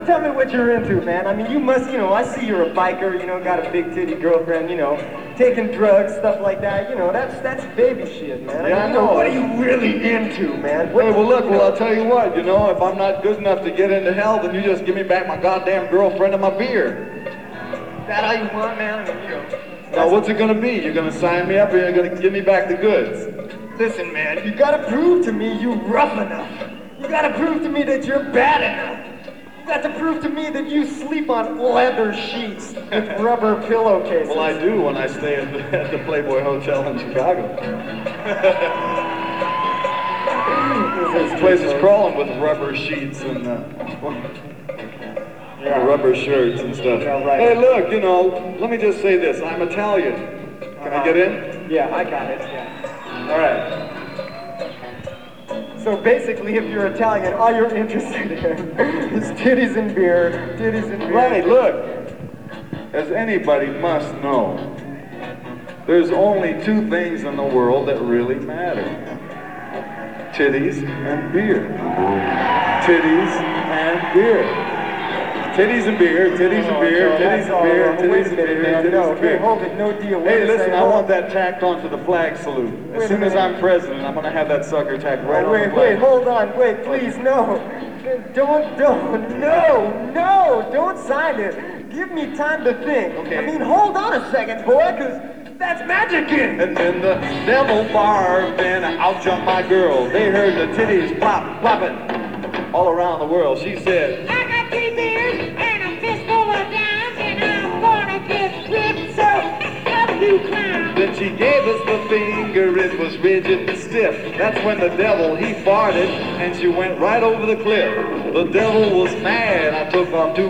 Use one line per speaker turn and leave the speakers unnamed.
Tell me what you're into, man. I mean, you must, I see you're a biker, got a big titty girlfriend, taking drugs, stuff like that. That's baby shit, man.
Yeah, I know.
What are you really into, man?
Hey, well, look, I'll tell you what, if I'm not good enough to get into hell, then you just give me back my goddamn girlfriend and my beer.
Is that all you want, man? I mean,
Now, what's it gonna be? You're gonna sign me up or you're gonna give me back the goods?
Listen, man, you gotta prove to me you're rough enough. You gotta prove to me that you're bad enough. You got to prove to me that you sleep on leather sheets with rubber pillowcases.
Well, I do when I stay at the Playboy Hotel in Chicago. This place is crawling with rubber sheets and rubber shirts and stuff.
Yeah, right.
Hey, look, let me just say this. I'm Italian. Can I get in?
Yeah, I got it, yeah.
All right.
So basically, if you're Italian, all you're interested in is titties and beer, titties and beer.
Right, look. As anybody must know, there's only two things in the world that really matter. Titties and beer. Titties and beer. Titties and beer, titties and beer, titties and beer, titties and beer, titties and beer.
Hold it, no deal.
Hey, listen, I want that tacked onto the flag salute. As soon as I'm president, I'm going to have that sucker tacked right on the flag.
Wait, hold on, wait, please, no. Don't sign it. Give me time to think.
Okay.
I mean, hold on a second, boy, because that's magicking.
And then the devil barked, and out jumped my girl. They heard the titties plopping all around the world. She said,
I got 3 beers and a fistful of dimes, and I'm gonna get ripped so up you clown.
Then she gave us the finger, it was rigid and stiff. That's when the devil, he farted, and she went right over the cliff. The devil was mad, I took off 2